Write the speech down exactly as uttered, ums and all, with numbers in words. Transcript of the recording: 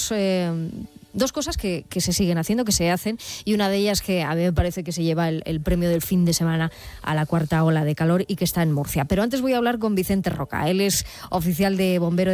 dos... Eh, Dos cosas que, que se siguen haciendo, que se hacen, y una de ellas que a mí me parece que se lleva el, el premio del fin de semana a la cuarta ola de calor y que está en Murcia. Pero antes voy a hablar con Vicente Roca. Él es oficial de bombero